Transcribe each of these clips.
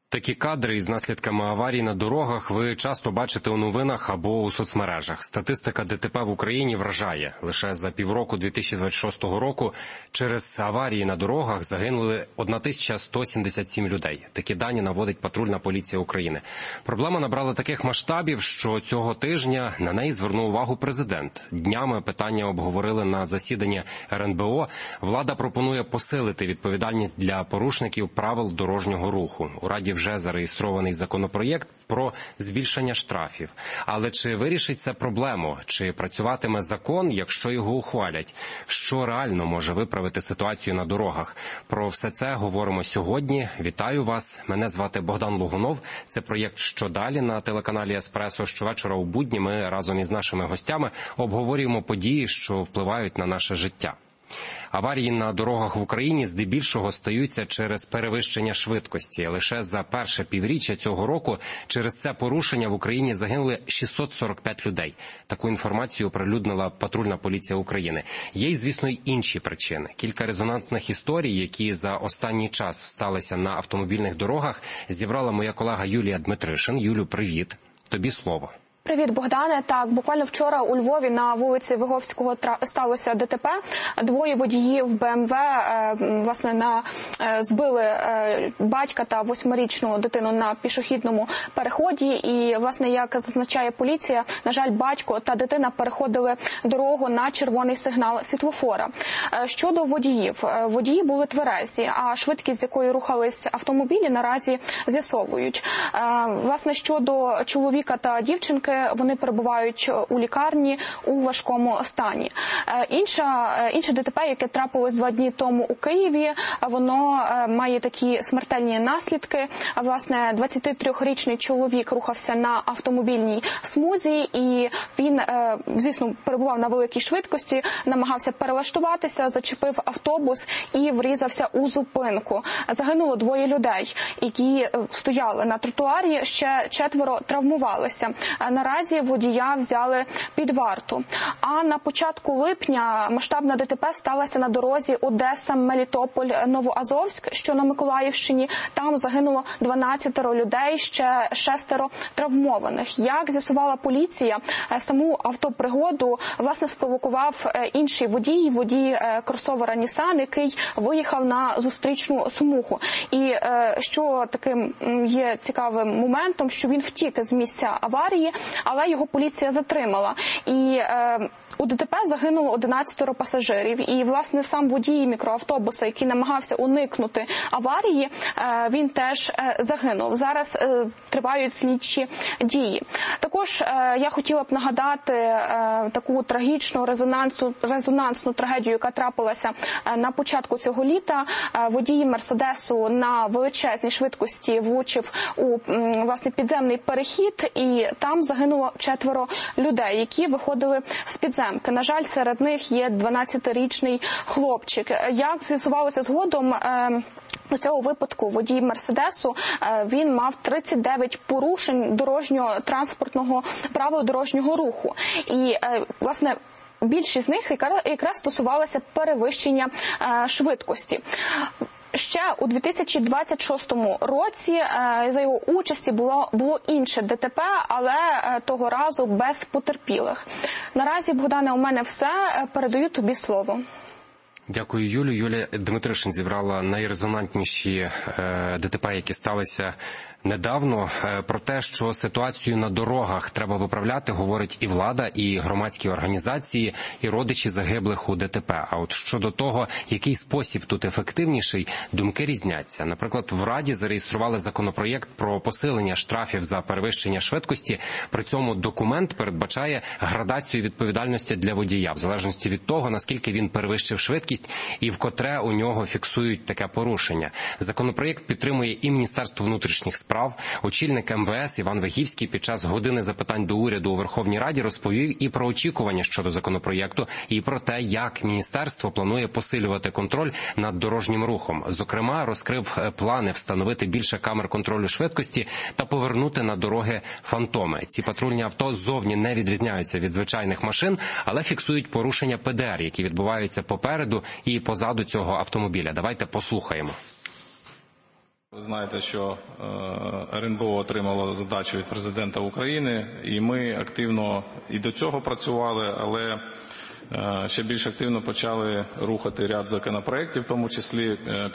Такі кадри із наслідками аварій на дорогах ви часто бачите у новинах або у соцмережах. Статистика ДТП в Україні вражає. Лише за півроку 2026 року через аварії на дорогах загинули 1177 людей. Такі дані наводить патрульна поліція України. Проблема набрала таких масштабів, що цього тижня на неї звернув увагу президент. Днями питання обговорили на засіданні РНБО. Влада пропонує посилити відповідальність для порушників правил дорожнього руху. У Раді вже зареєстрований законопроєкт про збільшення штрафів. Але чи вирішить це проблему? Чи працюватиме закон, якщо його ухвалять? Що реально може виправити ситуацію на дорогах? Про все це говоримо сьогодні. Вітаю вас. Мене звати Богдан Логунов. Це проєкт «Що далі» на телеканалі «Еспресо». Щовечора у будні ми разом із нашими гостями обговорюємо події, що впливають на наше життя. Аварії на дорогах в Україні здебільшого стаються через перевищення швидкості. Лише за перше півріччя цього року через це порушення в Україні загинули 645 людей. Таку інформацію оприлюднила патрульна поліція України. Є, звісно, й інші причини. Кілька резонансних історій, які за останній час сталися на автомобільних дорогах, зібрала моя колега Юлія Дмитришин. Юлю, привіт. Тобі слово. Привіт, Богдане. Так, буквально вчора у Львові на вулиці Виговського сталося ДТП. Двоє водіїв БМВ, збили батька та 8-річну дитину на пішохідному переході. І, як зазначає поліція, на жаль, батько та дитина переходили дорогу на червоний сигнал світлофора. Щодо водіїв. Водії були тверезі, а швидкість, з якою рухались автомобілі, наразі з'ясовують. Щодо чоловіка та дівчинки, вони перебувають у лікарні у важкому стані. Інше ДТП, яке трапилось 2 дні тому у Києві, воно має такі смертельні наслідки. 23-річний чоловік рухався на автомобільній смузі, і він, звісно, перебував на великій швидкості, намагався перелаштуватися, зачепив автобус і врізався у зупинку. Загинуло 2 людей, які стояли на тротуарі, ще 4 травмувалися. Наразі водія взяли під варту. А на початку липня масштабна ДТП сталася на дорозі Одеса-Мелітополь-Новоазовськ, що на Миколаївщині. Там загинуло 12 людей, ще 6 травмованих. Як з'ясувала поліція, саму автопригоду, спровокував інший водій кросовера Nissan, який виїхав на зустрічну смугу. І що таким є цікавим моментом, що він втік з місця аварії, але його поліція затримала. І у ДТП загинуло 11 пасажирів. І, сам водій мікроавтобуса, який намагався уникнути аварії, він теж загинув. Зараз тривають слідчі дії. Також я хотіла б нагадати таку трагічну, резонансну трагедію, яка трапилася на початку цього літа. Водій Мерседесу на величезній швидкості влучив у підземний перехід, і там загинуло 4 людей, які виходили з підземки. На жаль, серед них є 12-річний хлопчик. Як з'ясувалося згодом, у цьому випадку водій Мерседесу, він мав 39 порушень дорожньо-транспортного правил дорожнього руху. І, більшість з них якраз стосувалася перевищення швидкості. Ще у 2026 році за його участі було інше ДТП, але того разу без потерпілих. Наразі, Богдане, у мене все. Передаю тобі слово. Дякую, Юлю. Юлія Дмитришин зібрала найрезонантніші ДТП, які сталися недавно. Про те, що ситуацію на дорогах треба виправляти, говорить і влада, і громадські організації, і родичі загиблих у ДТП. А от щодо того, який спосіб тут ефективніший, думки різняться. Наприклад, в Раді зареєстрували законопроєкт про посилення штрафів за перевищення швидкості. При цьому документ передбачає градацію відповідальності для водія, в залежності від того, наскільки він перевищив швидкість і вкотре у нього фіксують таке порушення. Законопроєкт підтримує і Міністерство внутрішніх справ. Очільник МВС Іван Вигівський під час години запитань до уряду у Верховній Раді розповів і про очікування щодо законопроєкту, і про те, як міністерство планує посилювати контроль над дорожнім рухом. Зокрема, розкрив плани встановити більше камер контролю швидкості та повернути на дороги фантоми. Ці патрульні авто ззовні не відрізняються від звичайних машин, але фіксують порушення ПДР, які відбуваються попереду і позаду цього автомобіля. Давайте послухаємо. Ви знаєте, що РНБО отримало задачу від президента України, і ми активно і до цього працювали, але ще більш активно почали рухати ряд законопроєктів, в тому числі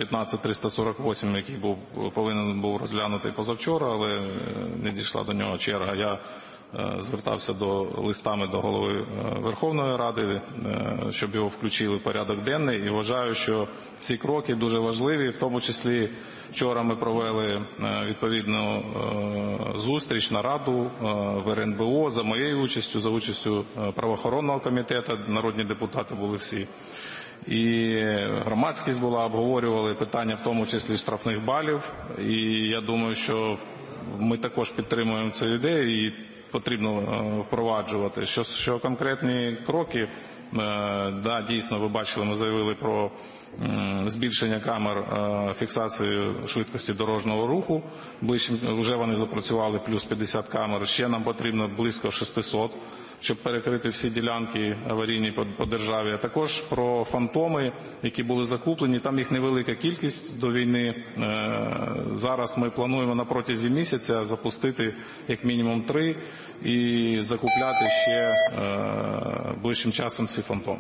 15348, який повинен був розглянутий позавчора, але не дійшла до нього черга. Я звертався листами до голови Верховної Ради, щоб його включили в порядок денний, і вважаю, що ці кроки дуже важливі. В тому числі вчора ми провели відповідну зустріч, нараду в РНБО за моєю участю, за участю правоохоронного комітету, народні депутати були всі. І громадськість була, обговорювали питання в тому числі штрафних балів, і я думаю, що ми також підтримуємо цю ідею і потрібно впроваджувати. Що конкретні кроки, да, дійсно, ви бачили, ми заявили про збільшення камер фіксації швидкості дорожнього руху. Вже вони запрацювали, плюс 50 камер. Ще нам потрібно близько 600, щоб перекрити всі ділянки аварійні по державі. А також про фантоми, які були закуплені. Там їх невелика кількість до війни. Зараз ми плануємо на протязі місяця запустити як мінімум 3 і закупляти ще ближчим часом ці фантоми.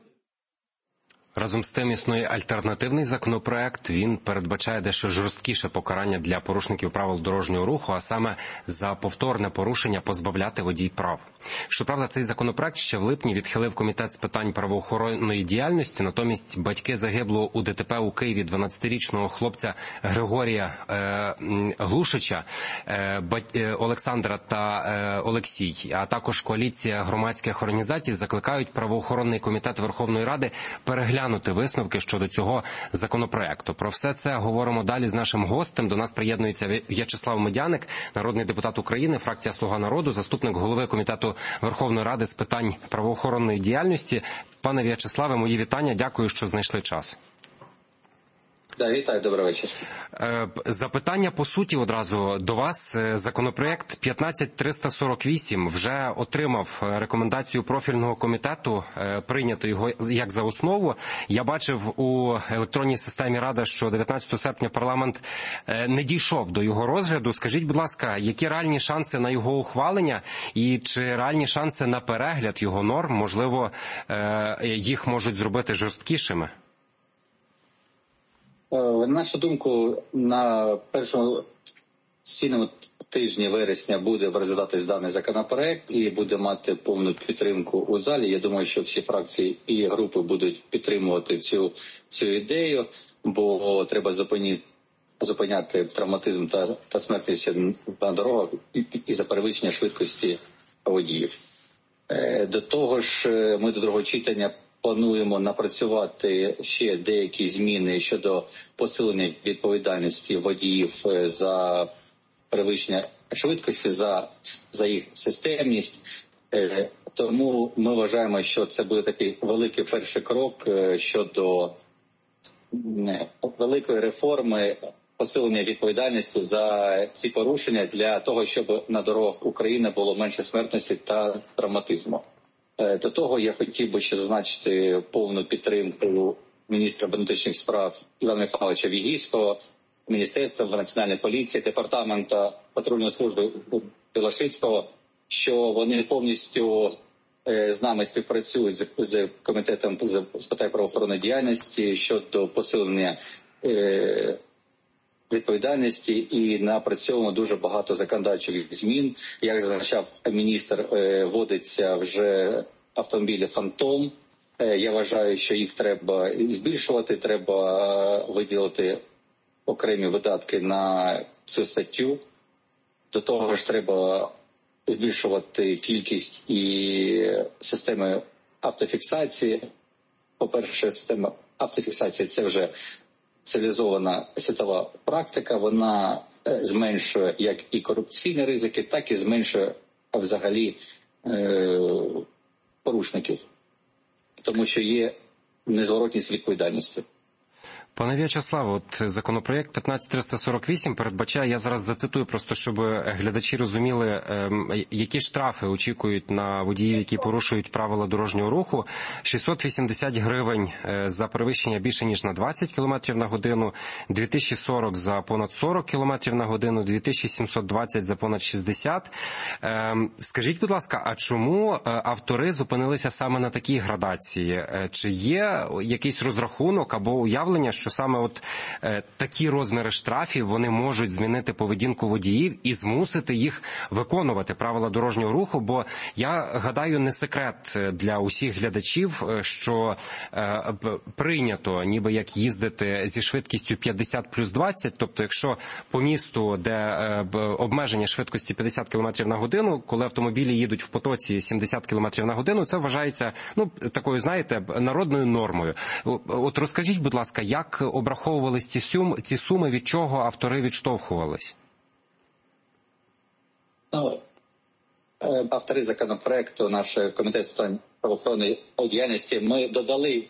Разом з тим існує альтернативний законопроект. Він передбачає дещо жорсткіше покарання для порушників правил дорожнього руху, а саме за повторне порушення позбавляти водій прав. Щоправда, цей законопроект ще в липні відхилив Комітет з питань правоохоронної діяльності, натомість батьки загиблого у ДТП у Києві 12-річного хлопця Григорія Глушича, Олександра та Олексій, а також коаліція громадських організацій закликають правоохоронний комітет Верховної Ради переглянути висновки щодо цього законопроекту. Про все це говоримо далі з нашим гостем. До нас приєднується В'ячеслав Медяник, народний депутат України, фракція «Слуга народу», заступник голови Комітету Верховної Ради з питань правоохоронної діяльності. Пане В'ячеславе, мої вітання. Дякую, що знайшли час. Да, вітаю, добрий вечір. Запитання по суті одразу до вас. Законопроект 15348 вже отримав рекомендацію профільного комітету прийняти його як за основу. Я бачив у електронній системі Рада, що 19 серпня парламент не дійшов до його розгляду. Скажіть, будь ласка, які реальні шанси на його ухвалення і чи реальні шанси на перегляд його норм? Можливо, їх можуть зробити жорсткішими? На нашу думку, на першому сесійному тижні вересня буде розглядатись даний законопроект і буде мати повну підтримку у залі. Я думаю, що всі фракції і групи будуть підтримувати цю ідею, бо треба зупиняти травматизм та смертність на дорогах і за перевищення швидкості водіїв. До того ж, ми до другого читання плануємо напрацювати ще деякі зміни щодо посилення відповідальності водіїв за перевищення швидкості, за їх системність. Тому ми вважаємо, що це буде такий великий перший крок щодо великої реформи посилення відповідальності за ці порушення для того, щоб на дорогах України було менше смертності та травматизму. До того я хотів би ще зазначити повну підтримку міністра внутрішніх справ Івана Михайловича Вігільського, Міністерства національної поліції, департамента патрульної служби Білошицького, що вони повністю з нами співпрацюють з комітетом з питань правоохоронної діяльності щодо посилення відповідальності і напрацьовуємо дуже багато законодавчих змін. Як зазначав міністр, вводиться вже автомобілі «Фантом». Я вважаю, що їх треба збільшувати, треба виділити окремі видатки на цю статтю. До того ж, треба збільшувати кількість і системи автофіксації. По-перше, система автофіксації – це вже цивілізована світова практика, вона зменшує як і корупційні ризики, так і зменшує взагалі порушників, тому що є незворотність відповідальності. Пане В'ячеславе, от законопроєкт 15348 передбачає, я зараз зацитую просто, щоб глядачі розуміли, які штрафи очікують на водіїв, які порушують правила дорожнього руху. 680 гривень за перевищення більше, ніж на 20 км на годину, 2040 за понад 40 км на годину, 2720 за понад 60. Скажіть, будь ласка, а чому автори зупинилися саме на такій градації? Чи є якийсь розрахунок або уявлення, що саме от такі розміри штрафів, вони можуть змінити поведінку водіїв і змусити їх виконувати правила дорожнього руху? Бо я гадаю, не секрет для усіх глядачів, що прийнято ніби як їздити зі швидкістю 50+20, тобто якщо по місту, де обмеження швидкості 50 км на годину, коли автомобілі їдуть в потоці 70 км на годину, це вважається, такою, знаєте, народною нормою. От розкажіть, будь ласка, як обраховувались ці суми, від чого автори відштовхувались? Автори законопроекту, наш комітет з питань правоохоронної діяльності, ми додали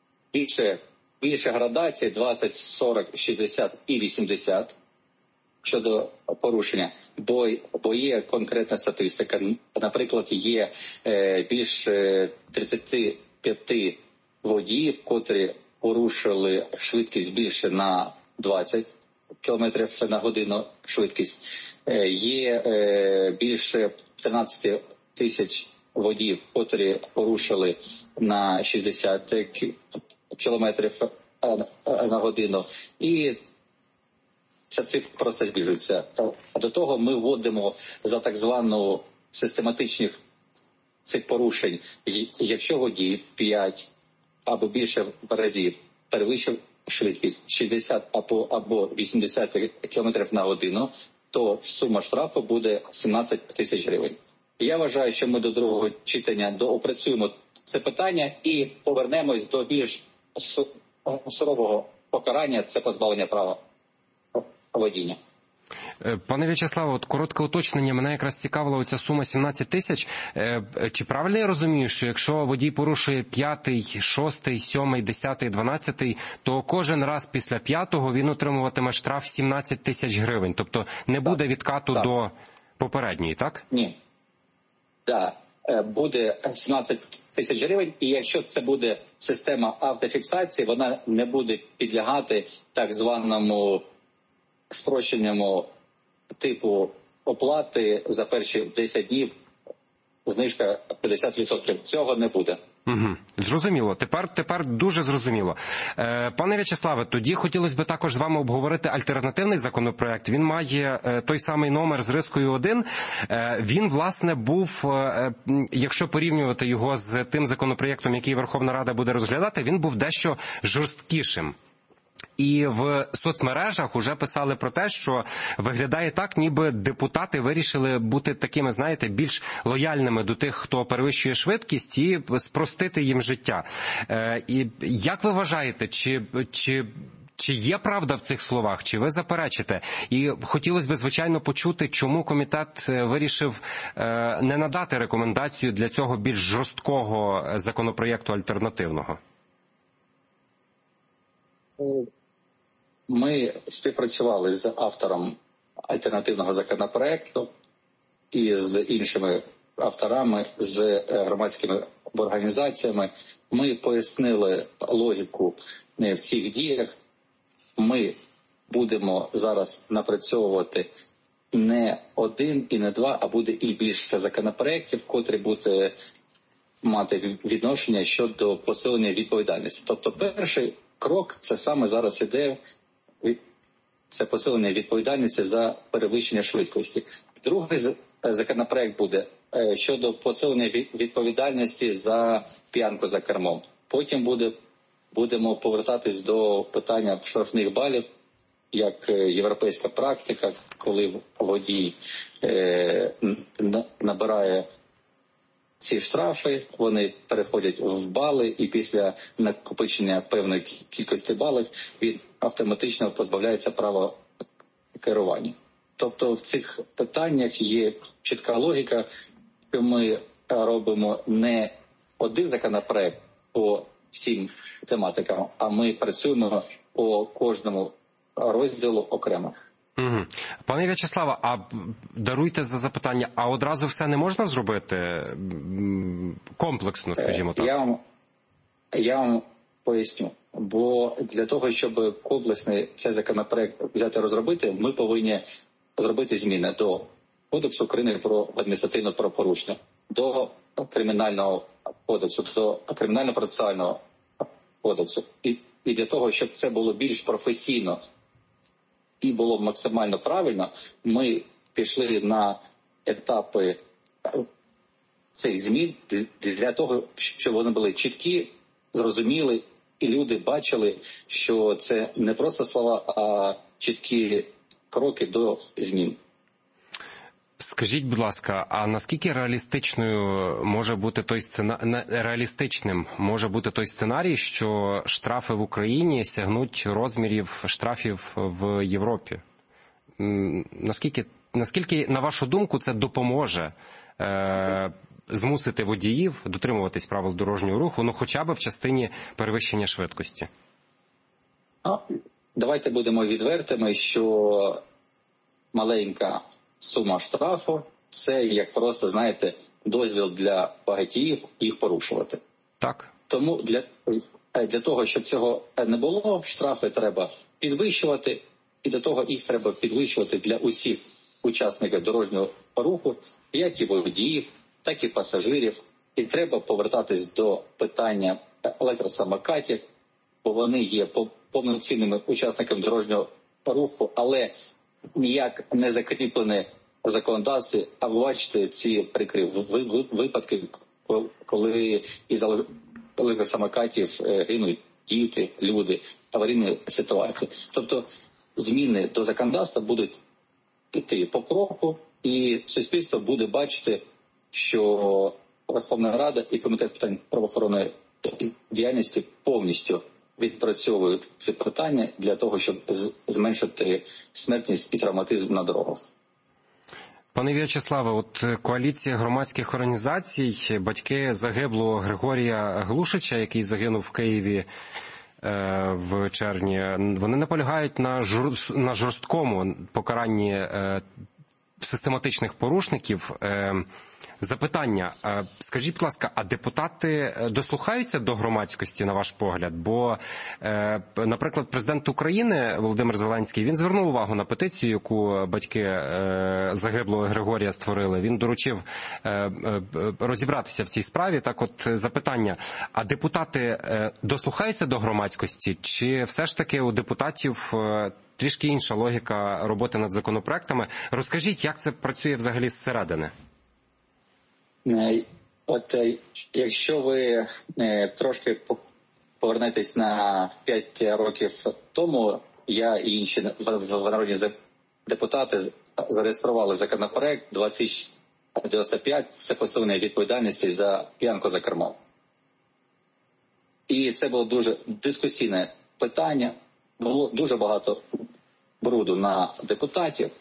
більше градацій 20, 40, 60 і 80 щодо порушення, бо є конкретна статистика. Наприклад, є більше 35 водіїв, котрі порушили швидкість більше на 20 км на годину швидкість. Є більше 13 тисяч водіїв, котрі порушили на 60 км на годину. І ця цифра просто збільшується. До того ми вводимо за так звану систематичних цих порушень, якщо водій 5 або більше разів перевищив швидкість 60 або 80 км на годину, то сума штрафу буде 17 тисяч гривень. Я вважаю, що ми до другого читання доопрацюємо це питання і повернемось до більш сурового покарання – це позбавлення права водіння. Пане В'ячеславе, от коротке уточнення, мене якраз цікавила оця сума 17 тисяч. Чи правильно я розумію, що якщо водій порушує 5-й, 6-й, 7-й, 10-й, 12-й, то кожен раз після 5-го він отримуватиме штраф 17 тисяч гривень? Тобто не буде відкату до попередньої, так? Ні. Так, буде 17 тисяч гривень, і якщо це буде система автофіксації, вона не буде підлягати так званому спрощенному типу оплати за перші 10 днів, знижка 50%. Цього не буде. Угу. Зрозуміло. Тепер дуже зрозуміло. Пане В'ячеславе, тоді хотілося б також з вами обговорити альтернативний законопроект. Він має той самий номер з рискою 1. Він, власне, був, якщо порівнювати його з тим законопроектом, який Верховна Рада буде розглядати, він був дещо жорсткішим. І в соцмережах уже писали про те, що виглядає так, ніби депутати вирішили бути такими, знаєте, більш лояльними до тих, хто перевищує швидкість, і спростити їм життя. І як ви вважаєте, чи є правда в цих словах, чи ви заперечите? І хотілося б, звичайно, почути, чому комітет вирішив не надати рекомендацію для цього більш жорсткого законопроєкту альтернативного? Ми співпрацювали з автором альтернативного законопроекту і з іншими авторами, з громадськими організаціями. Ми пояснили логіку в цих діях. Ми будемо зараз напрацьовувати не один і не два, а буде і більше законопроєктів, котрі будуть мати відношення щодо посилення відповідальності. Тобто перший крок – це саме зараз іде це посилення відповідальності за перевищення швидкості. Другий законопроект буде щодо посилення відповідальності за п'янку за кермом. Потім будемо повертатись до питання штрафних балів, як європейська практика, коли водій набирає ці штрафи, вони переходять в бали, і після накопичення певної кількості балів він автоматично позбавляється права керування. Тобто в цих питаннях є чітка логіка, що ми робимо не один законопроект по всім тематикам, а ми працюємо по кожному розділу окремо. Угу. Пане В'ячеславе, а даруйте за запитання, а одразу все не можна зробити комплексно, скажімо так? Я вам поясню. Бо для того, щоб комплексний цей законопроект взяти розробити, ми повинні зробити зміни до Кодексу України про адміністративне правопорушення, до Кримінального кодексу, до Кримінально-процесуального кодексу. І для того, щоб це було більш професійно і було максимально правильно, ми пішли на етапи цих змін для того, щоб вони були чіткі, зрозуміли, і люди бачили, що це не просто слова, а чіткі кроки до змін. Скажіть, будь ласка, а наскільки реалістичним може бути той сценарій, що штрафи в Україні сягнуть розмірів штрафів в Європі? Наскільки, на вашу думку, це допоможе змусити водіїв дотримуватись правил дорожнього руху, ну хоча б в частині перевищення швидкості? Давайте будемо відвертими, що маленька сума штрафу – це як просто, знаєте, дозвіл для багатіїв їх порушувати. Так. Тому для того, щоб цього не було, штрафи треба підвищувати, і до того їх треба підвищувати для усіх учасників дорожнього руху, як і водіїв, так і пасажирів. І треба повертатись до питання електросамокатів, бо вони є повноцінними учасниками дорожнього руху, але ніяк не закріплені в законодавстві, а ви бачите ці прикрі випадки, коли із електросамокатів гинуть діти, люди, аварійні ситуації. Тобто зміни до законодавства будуть йти по кроку, і суспільство буде бачити, що Верховна Рада і Комітет з питань правоохоронної діяльності повністю відпрацьовують ці питання для того, щоб зменшити смертність і травматизм на дорогах. Пане В'ячеславе, от коаліція громадських організацій, батьки загиблого Григорія Глушича, який загинув в Києві в червні, вони наполягають на жорсткому покаранні систематичних порушників. Запитання. Скажіть, будь ласка, а депутати дослухаються до громадськості, на ваш погляд? Бо, наприклад, президент України Володимир Зеленський, він звернув увагу на петицію, яку батьки загиблого Григорія створили. Він доручив розібратися в цій справі. Так от запитання. А депутати дослухаються до громадськості? Чи все ж таки у депутатів трішки інша логіка роботи над законопроектами? Розкажіть, як це працює взагалі зсередини? От якщо ви трошки повернетесь на 5 років тому, я і інші народні депутати зареєстрували законопроект 2095, це посилення відповідальності за п'янку за кермом. І це було дуже дискусійне питання, було дуже багато бруду на депутатів,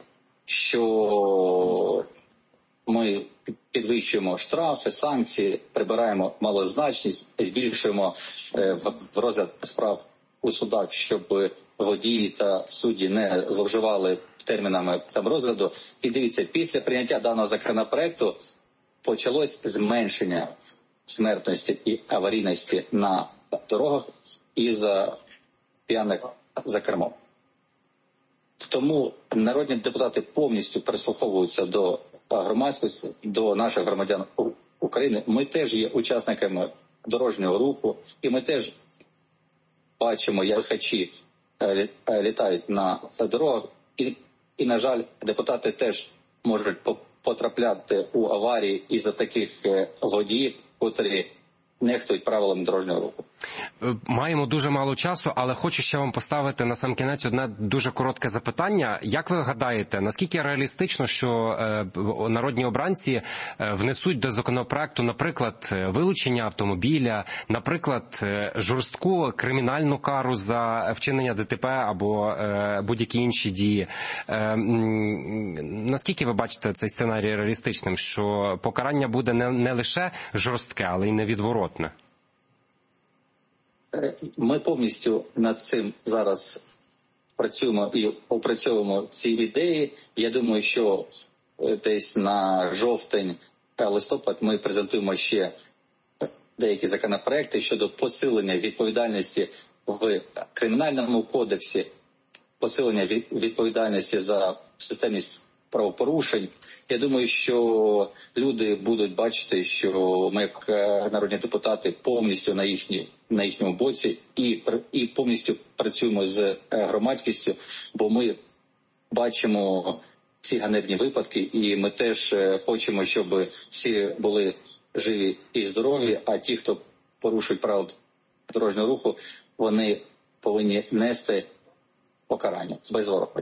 що ми підвищуємо штрафи, санкції, прибираємо малозначність, збільшуємо в розгляд справ у судах, щоб водії та судді не зловживали термінами розгляду. І дивіться, після прийняття даного законопроекту почалось зменшення смертності і аварійності на дорогах із-за п'яних за кермом. Тому народні депутати повністю прислуховуються до громадськості, до наших громадян України. Ми теж є учасниками дорожнього руху, і ми теж бачимо, як лихачі літають на дорогах. І, на жаль, депутати теж можуть потрапляти у аварії із-за таких водіїв, котрі нехтують правилами дорожнього руху. Маємо дуже мало часу, але хочу ще вам поставити на сам кінець одне дуже коротке запитання. Як ви гадаєте, наскільки реалістично, що народні обранці внесуть до законопроекту, наприклад, вилучення автомобіля, наприклад, жорстку кримінальну кару за вчинення ДТП або будь-які інші дії? Наскільки ви бачите цей сценарій реалістичним, що покарання буде не лише жорстке, але й невідворотне? Ми повністю над цим зараз працюємо і опрацьовуємо ці ідеї. Я думаю, що десь на жовтень-листопад ми презентуємо ще деякі законопроекти щодо посилення відповідальності в Кримінальному кодексі, посилення відповідальності за системність правопорушень. Я думаю, що люди будуть бачити, що ми, як народні депутати, повністю на їхньому боці і повністю працюємо з громадськістю, бо ми бачимо ці ганебні випадки, і ми теж хочемо, щоб всі були живі і здорові, а ті, хто порушують правила дорожнього руху, вони повинні нести покарання безворотне.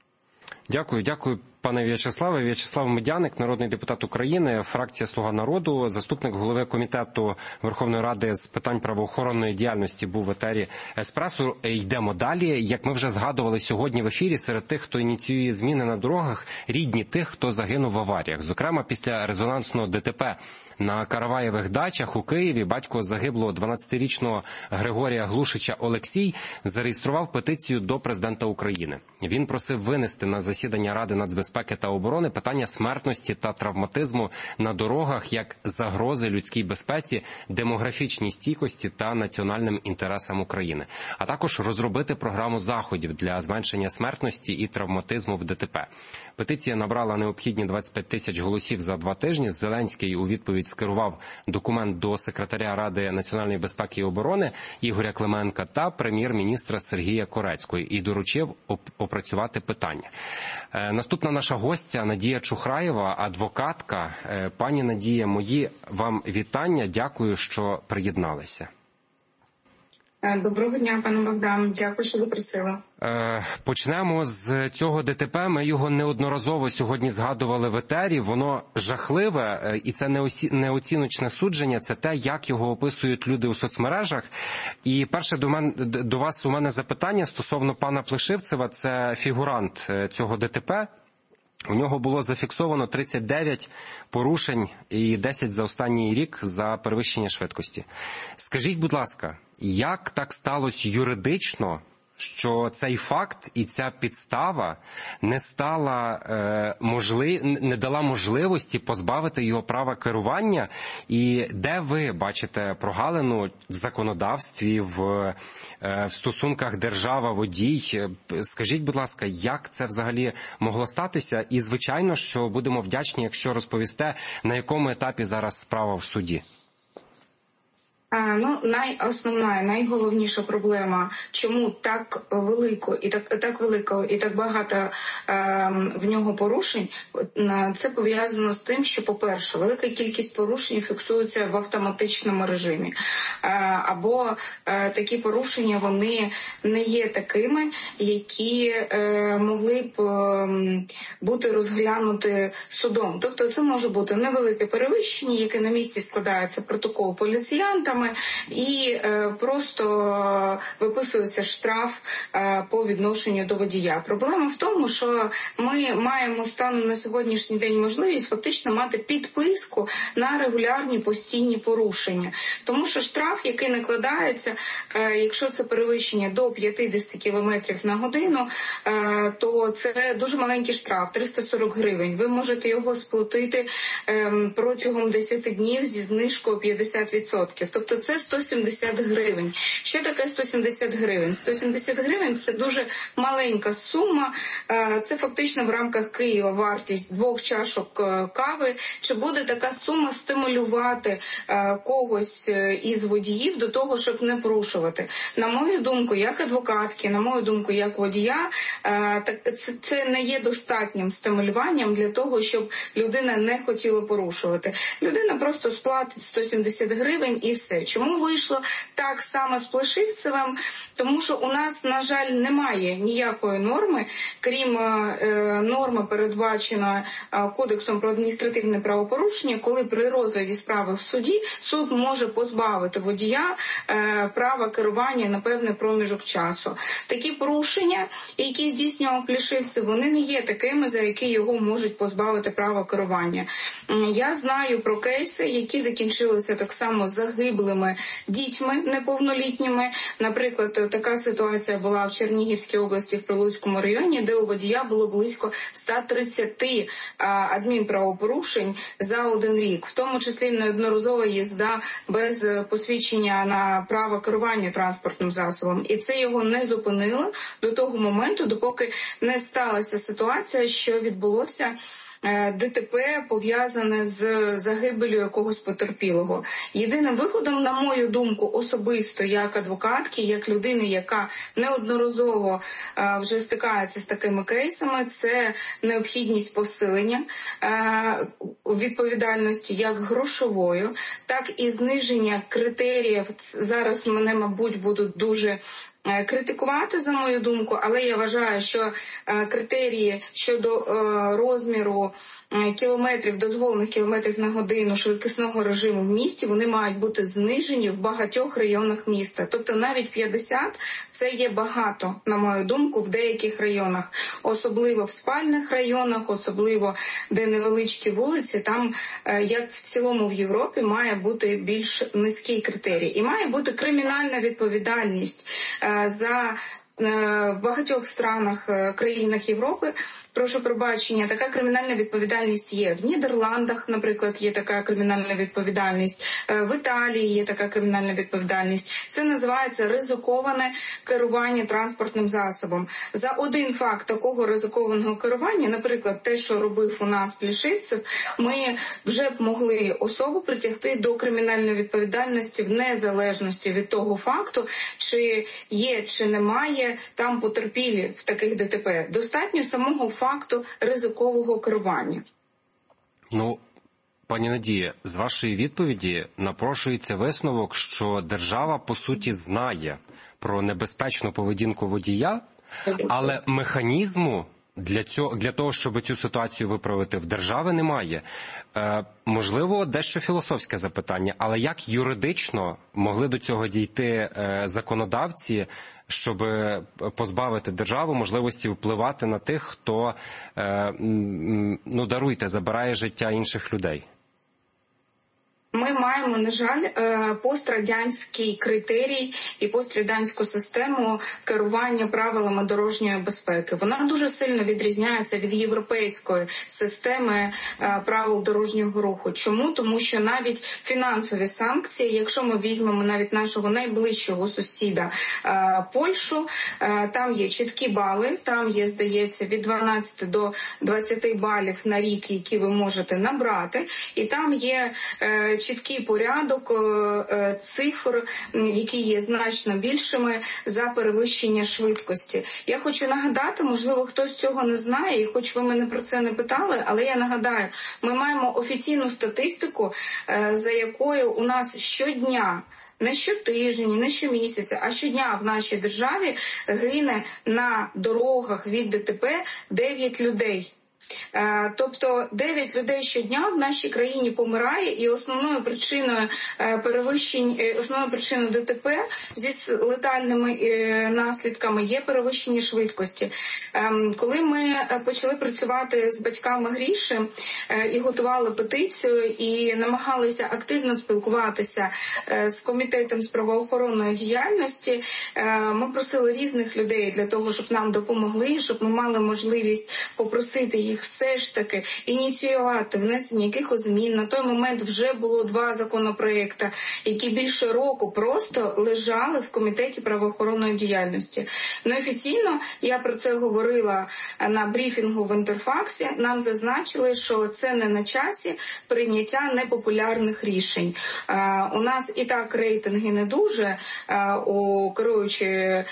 Дякую, пане В'ячеславе. В'ячеслав Медяник, народний депутат України, фракція «Слуга народу», заступник голови комітету Верховної Ради з питань правоохоронної діяльності, був в етері «Еспресо». Йдемо далі. Як ми вже згадували сьогодні в ефірі, серед тих, хто ініціює зміни на дорогах, рідні тих, хто загинув в аваріях. Зокрема, після резонансного ДТП на Караваєвих дачах у Києві батько загиблого 12-річного Григорія Глушича Олексій зареєстрував петицію до президента України. Він просив винести на засідання Ради нацбезпеки та оборони питання смертності та травматизму на дорогах як загрози людській безпеці, демографічній стійкості та національним інтересам України, а також розробити програму заходів для зменшення смертності і травматизму в ДТП. Петиція набрала необхідні 25 тисяч голосів за 2 тижні. Зеленський у відповідь скерував документ до секретаря Ради національної безпеки і оборони Ігоря Клименка та прем'єр-міністра Сергія Корецького і доручив опрацювати питання. Наступна наша гостя Надія Чухраєва, адвокатка. Пані Надія, мої вам вітання. Дякую, що приєдналися. Доброго дня, пане Богдан. Дякую, що запросили. Почнемо з цього ДТП. Ми його неодноразово сьогодні згадували в етері. Воно жахливе, і це не оціночне судження, це те, як його описують люди у соцмережах. І перше до вас у мене запитання стосовно пана Плешивцева. Це фігурант цього ДТП. У нього було зафіксовано 39 порушень і 10 за останній рік за перевищення швидкості. Скажіть, будь ласка, як так сталося юридично, що цей факт і ця підстава не дала можливості позбавити його права керування? І де ви бачите прогалину в законодавстві, в стосунках держава-водій? Скажіть, будь ласка, як це взагалі могло статися? І, звичайно, що будемо вдячні, якщо розповісте, на якому етапі зараз справа в суді. Найголовніша проблема, чому так велико і так багато в нього порушень, це пов'язано з тим, що, по-перше, велика кількість порушень фіксується в автоматичному режимі. Або такі порушення, вони не є такими, які могли б бути розглянуті судом. Тобто це може бути невелике перевищення, яке на місці складається протокол поліціянтами, і просто виписується штраф по відношенню до водія. Проблема в тому, що ми маємо станом на сьогоднішній день можливість фактично мати підписку на регулярні постійні порушення. Тому що штраф, який накладається, якщо це перевищення до 50 км на годину, то це дуже маленький штраф, 340 гривень. Ви можете його сплатити протягом 10 днів зі знижкою 50%. Тобто це 170 гривень. Що таке 170 гривень? 170 гривень – це дуже маленька сума. Це фактично в рамках Києва вартість 2 чашок кави. Чи буде така сума стимулювати когось із водіїв до того, щоб не порушувати? На мою думку, як адвокатки, на мою думку, як водія, це не є достатнім стимулюванням для того, щоб людина не хотіла порушувати. Людина просто сплатить 170 гривень і все. Чому вийшло так само з Плешивцевим? Тому що у нас, на жаль, немає ніякої норми, крім норми, передбаченої Кодексом про адміністративне правопорушення, коли при розгляді справи в суді суд може позбавити водія права керування на певний проміжок часу. Такі порушення, які здійснював Плешивцев, вони не є такими, за які його можуть позбавити права керування. Я знаю про кейси, які закінчилися так само загиблим малими дітьми неповнолітніми. Наприклад, така ситуація була в Чернігівській області, в Прилуцькому районі, де у водія було близько 130 адмінправопорушень за один рік, в тому числі неодноразова їзда без посвідчення на право керування транспортним засобом. І це його не зупинило до того моменту, допоки не сталася ситуація, що відбулося ДТП, пов'язане з загибелью якогось потерпілого. Єдиним виходом, на мою думку, особисто як адвокатки, як людини, яка неодноразово вже стикається з такими кейсами, це необхідність посилення відповідальності як грошовою, так і зниження критеріїв. Зараз мене, мабуть, будуть дуже критикувати, за мою думку, але я вважаю, що критерії щодо розміру кілометрів, дозволених кілометрів на годину швидкісного режиму в місті, вони мають бути знижені в багатьох районах міста. Тобто навіть 50 – це є багато, на мою думку, в деяких районах. Особливо в спальних районах, особливо де невеличкі вулиці, там, як в цілому в Європі, має бути більш низький критерій. І має бути кримінальна відповідальність за в багатьох странах, країнах Європи, прошу пробачення, така кримінальна відповідальність є. В Нідерландах, наприклад, є така кримінальна відповідальність, в Італії є така кримінальна відповідальність. Це називається ризиковане керування транспортним засобом. За один факт такого ризикованого керування, наприклад, те, що робив у нас Плішивцев, ми вже б могли особу притягти до кримінальної відповідальності в незалежності від того факту, чи є, чи немає там потерпілі в таких ДТП. Достатньо самого факту ризикового керування. Ну, пані Надія, з вашої відповіді напрошується висновок, що держава, по суті, знає про небезпечну поведінку водія, але механізму для того, щоб цю ситуацію виправити, в держави немає. Можливо, дещо філософське запитання, але як юридично могли до цього дійти законодавці, щоб позбавити державу можливості впливати на тих, хто, забирає життя інших людей? Ми маємо, на жаль, пострадянський критерій і пострадянську систему керування правилами дорожньої безпеки. Вона дуже сильно відрізняється від європейської системи правил дорожнього руху. Чому? Тому що навіть фінансові санкції, якщо ми візьмемо навіть нашого найближчого сусіда Польщу, там є чіткі бали, там є, здається, від 12 до 20 балів на рік, які ви можете набрати, і там є чіткий порядок цифр, які є значно більшими за перевищення швидкості. Я хочу нагадати, можливо, хтось цього не знає, і хоч ви мене про це не питали, але я нагадаю, ми маємо офіційну статистику, за якою у нас щодня, не щотижня, не щомісяця, а щодня в нашій державі гине на дорогах від ДТП 9 людей. Тобто 9 людей щодня в нашій країні помирає, і основною причиною основною причиною ДТП зі летальними наслідками є перевищення швидкості. Коли ми почали працювати з батьками Гріші і готували петицію, і намагалися активно спілкуватися з комітетом з правоохоронної діяльності, ми просили різних людей для того, щоб нам допомогли, щоб ми мали можливість попросити їх все ж таки ініціювати внесення якихось змін. На той момент вже було 2 законопроекти, які більше року просто лежали в комітеті правоохоронної діяльності. Неофіційно, я про це говорила на брифінгу в Інтерфаксі, нам зазначили, що це не на часі прийняття непопулярних рішень. У нас і так рейтинги не дуже у керуючої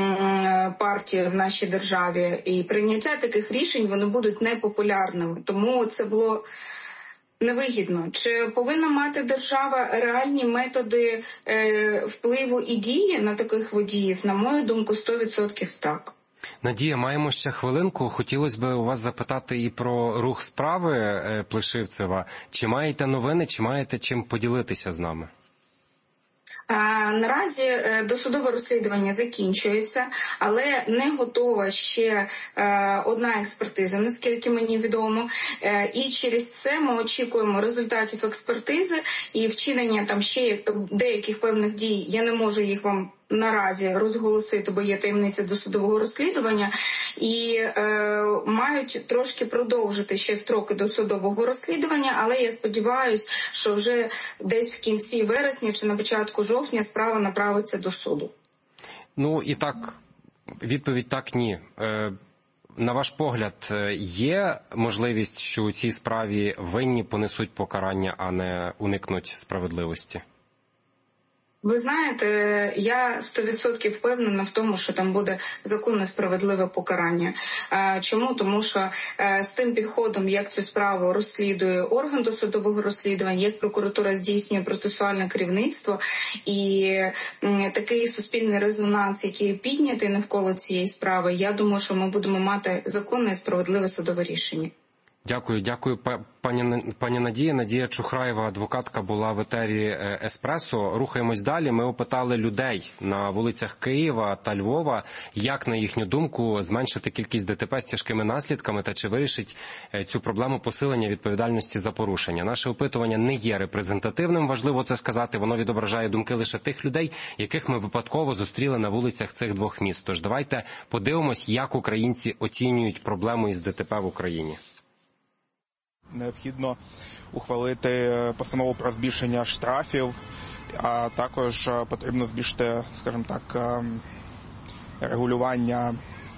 партії в нашій державі, і прийняття таких рішень, вони будуть непопулярними. Тому це було невигідно. Чи повинна мати держава реальні методи впливу і дії на таких водіїв? На мою думку, 100% так. Надія, маємо ще хвилинку. Хотілося б у вас запитати і про рух справи Плешивцева. Чи маєте новини, чи маєте чим поділитися з нами? Наразі досудове розслідування закінчується, але не готова ще одна експертиза, наскільки мені відомо. І через це ми очікуємо результатів експертизи і вчинення там ще деяких певних дій. Я не можу їх вам наразі розголосити, бо є таємниця досудового розслідування, і мають трошки продовжити ще строки досудового розслідування, але я сподіваюся, що вже десь в кінці вересня чи на початку жовтня справа направиться до суду. Ну і так, відповідь так, ні. На ваш погляд, є можливість, що у цій справі винні понесуть покарання, а не уникнуть справедливості? Ви знаєте, я 100% впевнена в тому, що там буде законне справедливе покарання. Чому? Тому що з тим підходом, як цю справу розслідує орган досудового розслідування, як прокуратура здійснює процесуальне керівництво і такий суспільний резонанс, який піднятий навколо цієї справи, я думаю, що ми будемо мати законне і справедливе судове рішення. Дякую, пані Надія. Надія Чухраєва, адвокатка, була в етері «Еспресо». Рухаємось далі. Ми опитали людей на вулицях Києва та Львова, як, на їхню думку, зменшити кількість ДТП з тяжкими наслідками та чи вирішить цю проблему посилення відповідальності за порушення. Наше опитування не є репрезентативним, важливо це сказати. Воно відображає думки лише тих людей, яких ми випадково зустріли на вулицях цих двох міст. Тож давайте подивимось, як українці оцінюють проблему із ДТП в Україні. Необхідно ухвалити постанову про збільшення штрафів, а також потрібно збільшити, скажімо так, регулювання,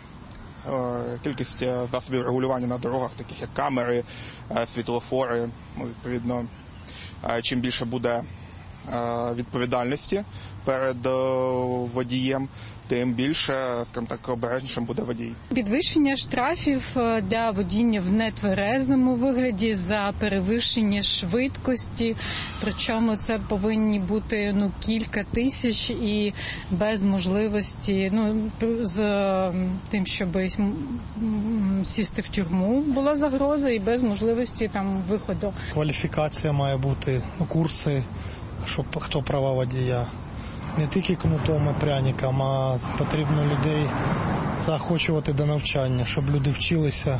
кількість засобів регулювання на дорогах, таких як камери, світлофори. Відповідно, чим більше буде відповідальності перед водієм, тим більше, скажімо так, обережнішим буде водій. Підвищення штрафів для водіння в нетверезому вигляді за перевищення швидкості, причому це повинні бути кілька тисяч і без можливості, з тим, щоб сісти в тюрму була загроза і без можливості там виходу. Кваліфікація має бути, курси, щоб хто права водія. Не тільки кнутом і пряником, а потрібно людей заохочувати до навчання, щоб люди вчилися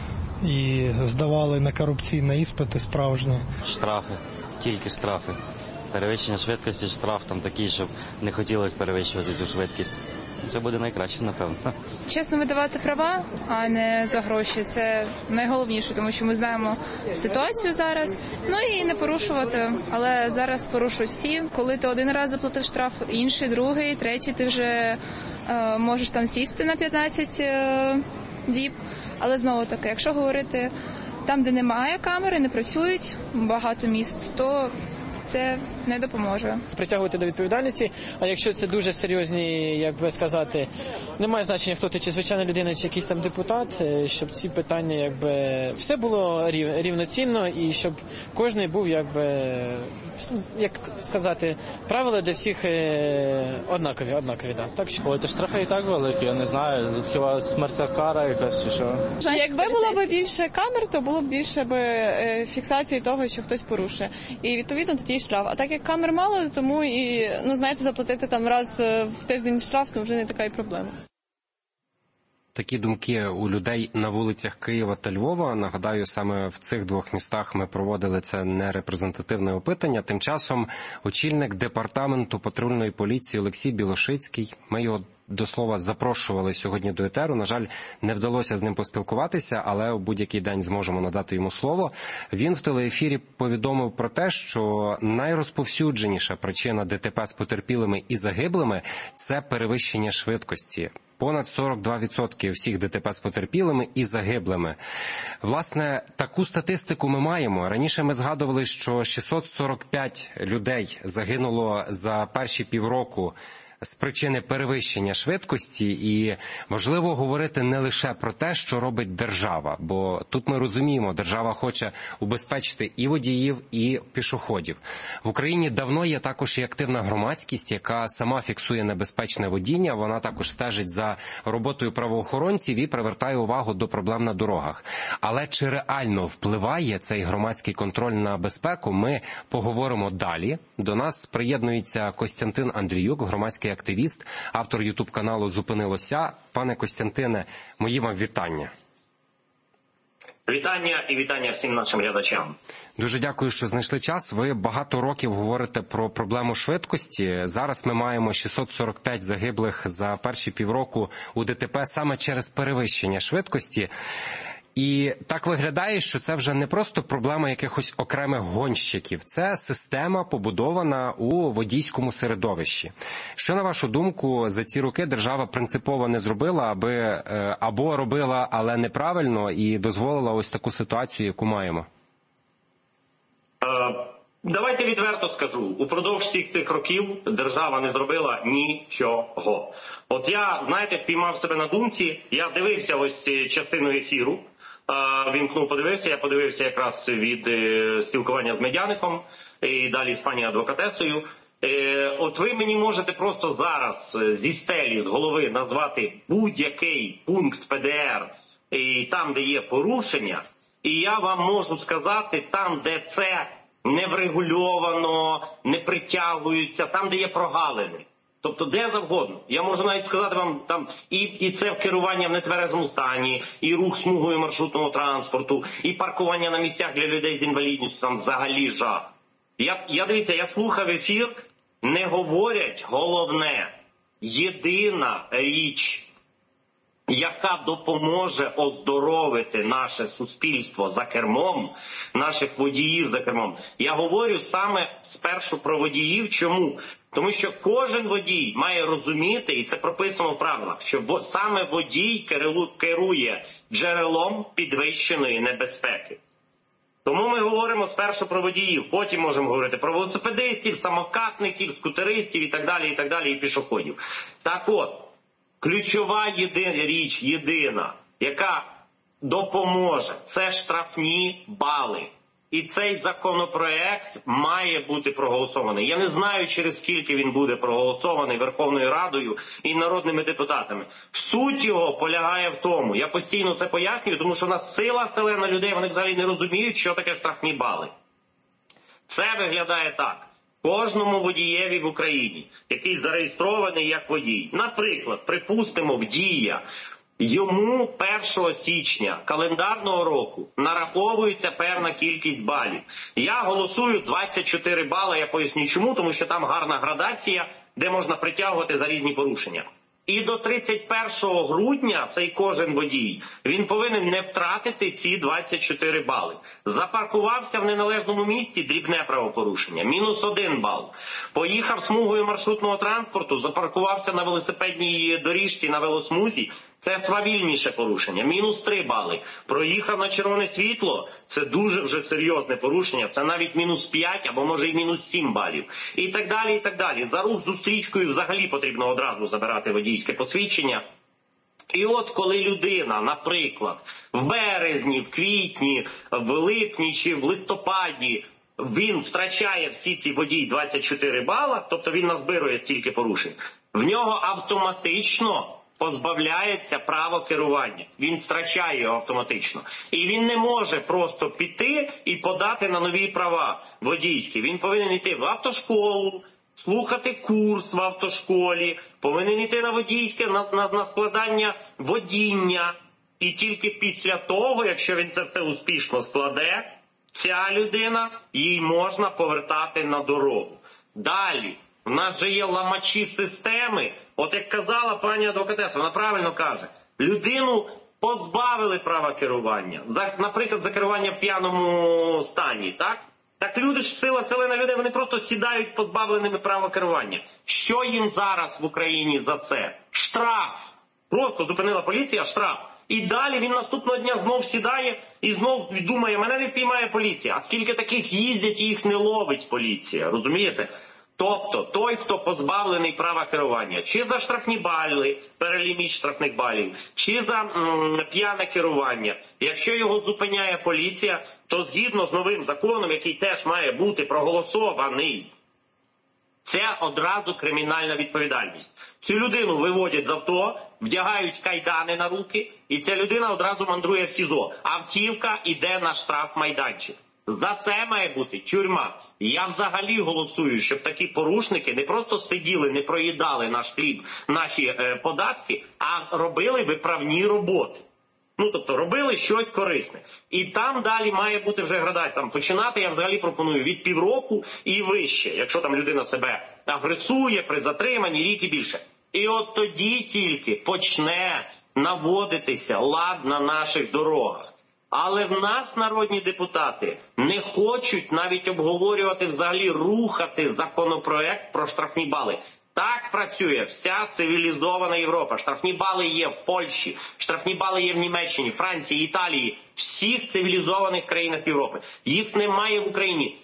і здавали некорупційні іспити справжні. Штрафи, тільки штрафи. Перевищення швидкості, штраф там такий, щоб не хотілося перевищувати цю швидкість. Це буде найкраще, напевно. Чесно видавати права, а не за гроші. Це найголовніше, тому що ми знаємо ситуацію зараз. І не порушувати, але зараз порушують всі. Коли ти один раз заплатив штраф, інший, другий, третій, ти вже можеш там сісти на 15 діб. Але знову таки, якщо говорити там, де немає камери, не працюють багато міст, то це не допоможе. Притягувати до відповідальності, а якщо це дуже серйозні, як би сказати, немає значення, хто ти, чи звичайна людина, чи якийсь там депутат, щоб ці питання, все було рівноцінно і щоб кожен був, як сказати, правила для всіх однакові, да. Так що. Ой, штрафи і так великі, я не знаю, хіба смертна кара якась чи що. Якби було б більше камер, то було б більше фіксації того, що хтось порушує. І відповідно тоді й штраф. А так як камер мало, тому і, заплатити там раз в тиждень штраф, вже не така й проблема. Такі думки у людей на вулицях Києва та Львова. Нагадаю, саме в цих двох містах ми проводили це нерепрезентативне опитання. Тим часом очільник департаменту патрульної поліції Олексій Білошицький, ми його до слова запрошували сьогодні до етеру. На жаль, не вдалося з ним поспілкуватися, але у будь-який день зможемо надати йому слово. Він в телеефірі повідомив про те, що найрозповсюдженіша причина ДТП з потерпілими і загиблими – це перевищення швидкості. Понад 42% всіх ДТП з потерпілими і загиблими. Власне, таку статистику ми маємо. Раніше ми згадували, що 645 людей загинуло за перші півроку з причини перевищення швидкості, і важливо говорити не лише про те, що робить держава, бо тут ми розуміємо, держава хоче убезпечити і водіїв, і пішоходів. В Україні давно є також і активна громадськість, яка сама фіксує небезпечне водіння, вона також стежить за роботою правоохоронців і привертає увагу до проблем на дорогах. Але чи реально впливає цей громадський контроль на безпеку, ми поговоримо далі. До нас приєднується Костянтин Андріюк, громадський активіст, автор ютуб-каналу «Зупинилося». Пане Костянтине, мої вам вітання. Вітання і вітання всім нашим глядачам. Дуже дякую, що знайшли час. Ви багато років говорите про проблему швидкості. Зараз ми маємо 645 загиблих за перші півроку у ДТП саме через перевищення швидкості. І так виглядає, що це вже не просто проблема якихось окремих гонщиків. Це система, побудована у водійському середовищі. Що, на вашу думку, за ці роки держава принципово не зробила, або робила, але неправильно, і дозволила ось таку ситуацію, яку маємо? Давайте відверто скажу. Упродовж всіх цих років держава не зробила нічого. От я, знаєте, впіймав себе на думці, я дивився ось частину ефіру, вімкнув, подивився, я подивився якраз від спілкування з Медяником і далі з пані адвокатесою. От ви мені можете просто зараз зі стелі, з голови назвати будь-який пункт ПДР, і там, де є порушення, і я вам можу сказати, там, де це не врегульовано, не притягуються, там, де є прогалини. Тобто де завгодно. Я можу навіть сказати вам, там і це керування в нетверезому стані, і рух смугою маршрутного транспорту, і паркування на місцях для людей з інвалідністю, там взагалі жах. Дивіться, я слухав ефір, не говорять головне, єдина річ, яка допоможе оздоровити наше суспільство за кермом, наших водіїв за кермом. Я говорю саме спершу про водіїв. Чому? Тому що кожен водій має розуміти, і це прописано в правилах, що саме водій керує джерелом підвищеної небезпеки. Тому ми говоримо спершу про водіїв, потім можемо говорити про велосипедистів, самокатників, скутеристів і так далі, і пішоходів. Так от, ключова річ, єдина, яка допоможе, це штрафні бали. І цей законопроект має бути проголосований. Я не знаю, через скільки він буде проголосований Верховною Радою і народними депутатами. Суть його полягає в тому, я постійно це пояснюю, тому що в нас сила селена людей, вони взагалі не розуміють, що таке штрафні бали. Це виглядає так. Кожному водієві в Україні, який зареєстрований як водій, наприклад, припустимо, в Дія, йому 1 січня календарного року нараховується певна кількість балів. Я голосую 24 бали, я поясню чому, тому що там гарна градація, де можна притягувати за різні порушення. І до 31 грудня цей кожен водій, він повинен не втратити ці 24 бали. Запаркувався в неналежному місці – дрібне правопорушення, мінус 1 бал. Поїхав смугою маршрутного транспорту, запаркувався на велосипедній доріжці, на велосмузі – це свавільніше порушення, мінус 3 бали. Проїхав на червоне світло – це дуже вже серйозне порушення, це навіть мінус 5 або може і мінус 7 балів. І так далі, і так далі. За рух зустрічкою взагалі потрібно одразу забирати водійське посвідчення. І от коли людина, наприклад, в березні, в квітні, в липні чи в листопаді він втрачає всі ці водій 24 бала, тобто він назбирує стільки порушень, в нього автоматично позбавляється право керування. Він втрачає його автоматично. І він не може просто піти і подати на нові права водійські. Він повинен йти в автошколу, слухати курс в автошколі, повинен йти на водійське, на складання водіння. І тільки після того, якщо він це все успішно складе, ця людина, їй можна повертати на дорогу. Далі. У нас же є ламачі системи. От як казала пані адвокатеса, вона правильно каже, людину позбавили права керування. Наприклад, за керування в п'яному стані, так? Так люди ж, сила селена людей, вони просто сідають позбавленими права керування. Що їм зараз в Україні за це? Штраф. Просто зупинила поліція, штраф. І далі він наступного дня знов сідає і знов думає, мене не впіймає поліція. А скільки таких їздять і їх не ловить поліція, розумієте? Тобто той, хто позбавлений права керування, чи за штрафні бали, переліміт штрафних балів, чи за п'яне керування, якщо його зупиняє поліція, то згідно з новим законом, який теж має бути проголосований, це одразу кримінальна відповідальність. Цю людину виводять з авто, вдягають кайдани на руки, і ця людина одразу мандрує в СІЗО. Автівка йде на штрафмайданчик. За це має бути тюрма. Я взагалі голосую, щоб такі порушники не просто сиділи, не проїдали наш хліб, наші податки, а робили виправні роботи. Ну, тобто, робили щось корисне. І там далі має бути вже градація. Там починати я взагалі пропоную від півроку і вище, якщо там людина себе агресує при затриманні, рік і більше. І от тоді тільки почне наводитися лад на наших дорогах. Але в нас народні депутати не хочуть навіть обговорювати, взагалі рухати законопроект про штрафні бали. Так працює вся цивілізована Європа. Штрафні бали є в Польщі, штрафні бали є в Німеччині, Франції, Італії, всіх цивілізованих країнах Європи. Їх немає в Україні.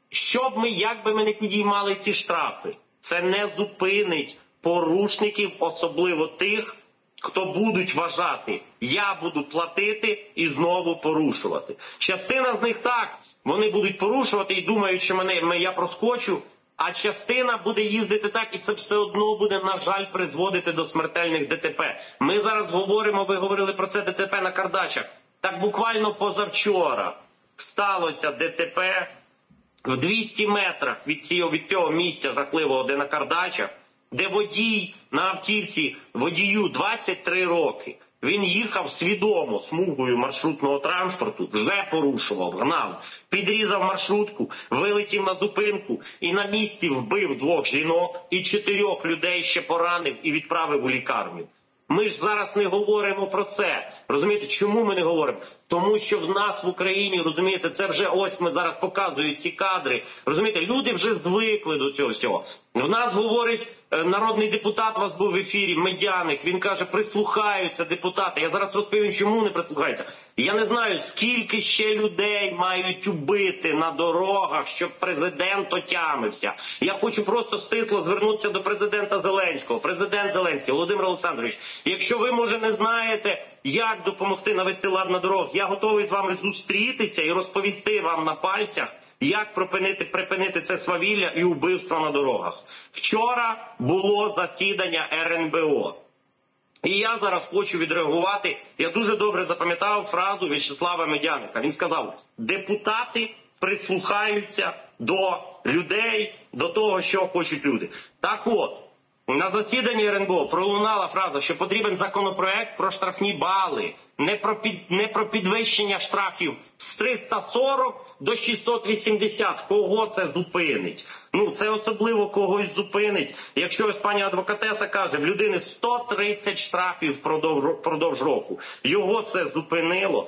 Як би ми не підіймали ці штрафи, це не зупинить порушників, особливо тих, хто будуть вважати, я буду платити і знову порушувати. Частина з них так, вони будуть порушувати і думають, що я проскочу, а частина буде їздити так, і це все одно буде, на жаль, призводити до смертельних ДТП. Ми зараз говоримо, ви говорили про це ДТП на Кардачах. Так буквально позавчора сталося ДТП в 200 метрах від цього місця жахливого, де на Кардачах, де водій на автівці, водію 23 роки. Він їхав свідомо смугою маршрутного транспорту, вже порушував, гнав, підрізав маршрутку, вилетів на зупинку і на місці вбив 2 жінок і 4 людей ще поранив і відправив у лікарню. Ми ж зараз не говоримо про це. Розумієте, чому ми не говоримо? Тому що в нас в Україні, розумієте, це вже ось ми зараз показують ці кадри. Розумієте, люди вже звикли до цього всього. В нас говорить народний депутат, у вас був в ефірі, Медяник, він каже, прислухаються депутати. Я зараз розповім, чому не прислухаються. Я не знаю, скільки ще людей мають убити на дорогах, щоб президент отямився. Я хочу просто стисло звернутися до президента Зеленського. Президент Зеленський, Володимир Олександрович, якщо ви, може, не знаєте, як допомогти навести лад на дорогах, я готовий з вами зустрітися і розповісти вам на пальцях, як припинити це свавілля і убивства на дорогах. Вчора було засідання РНБО. І я зараз хочу відреагувати. Я дуже добре запам'ятав фразу В'ячеслава Медяника. Він сказав, депутати прислухаються до людей, до того, що хочуть люди. Так от, на засіданні РНБО пролунала фраза, що потрібен законопроект про штрафні бали, не про підвищення штрафів з 340 до 680. Кого це зупинить? Це особливо когось зупинить. Якщо ось пані адвокатеса каже, в людини 130 штрафів впродовж року. Його це зупинило.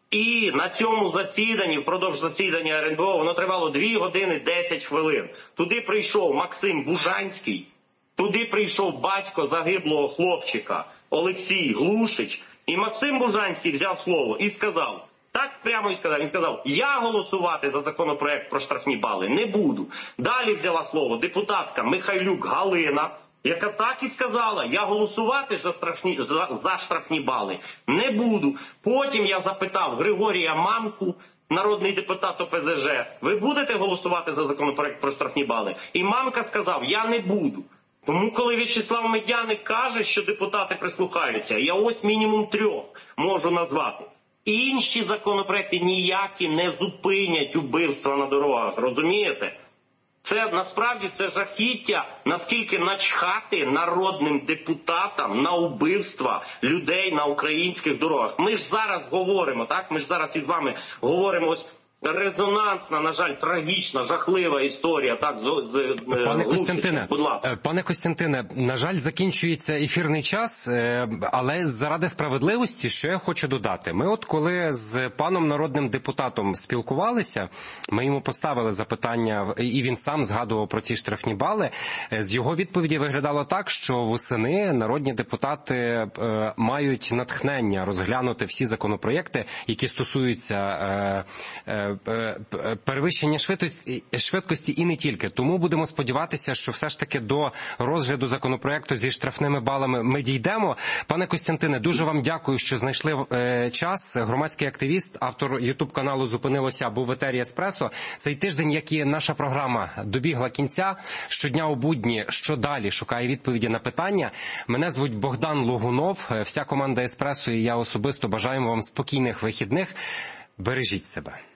І на цьому засіданні, впродовж засідання РНБО, воно тривало 2 години 10 хвилин. Туди прийшов Максим Бужанський, туди прийшов батько загиблого хлопчика Олексій Глушич, і Максим Бужанський взяв слово і сказав, так прямо і сказав, він сказав, я голосувати за законопроект про штрафні бали не буду. Далі взяла слово депутатка Михайлюк Галина, яка так і сказала, я голосувати за штрафні бали не буду. Потім я запитав Григорія Мамку, народний депутат ОПЗЖ, ви будете голосувати за законопроект про штрафні бали? І Мамка сказав, я не буду. Тому коли В'ячеслав Медяник каже, що депутати прислухаються, я ось мінімум 3 можу назвати. Інші законопроекти ніякі не зупинять убивства на дорогах, розумієте? Це насправді це жахіття, наскільки начхати народним депутатам на убивства людей на українських дорогах. Ми ж зараз говоримо, так? Ми ж зараз із вами говоримо ось резонансна, на жаль, трагічна, жахлива історія. Так, Пане Костянтине, на жаль, закінчується ефірний час, але заради справедливості, що я хочу додати. Ми от коли з паном народним депутатом спілкувалися, ми йому поставили запитання, і він сам згадував про ці штрафні бали, з його відповіді виглядало так, що восени народні депутати мають натхнення розглянути всі законопроєкти, які стосуються перевищення швидкості і не тільки. Тому будемо сподіватися, що все ж таки до розгляду законопроекту зі штрафними балами ми дійдемо. Пане Костянтине, дуже вам дякую, що знайшли час. Громадський активіст, автор ютуб-каналу «Зупинилося», був в етері «Еспресо». Цей тиждень, як і наша програма, добігла кінця. Щодня у будні «Що далі?» шукає відповіді на питання. Мене звуть Богдан Логунов. Вся команда «Еспресо» і я особисто бажаємо вам спокійних вихідних. Бережіть себе.